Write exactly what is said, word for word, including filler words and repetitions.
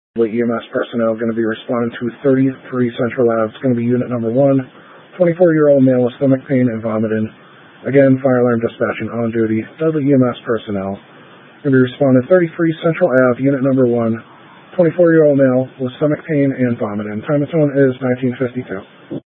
E M S personnel going to be responding to thirty-three Central Ave. It's going to be unit number one, twenty-four-year-old male with stomach pain and vomiting. Again, fire alarm dispatching on duty. Dudley E M S personnel going to be responding thirty-three Central Ave, unit number one, twenty-four-year-old male with stomach pain and vomiting. Time of tone is nineteen fifty-two.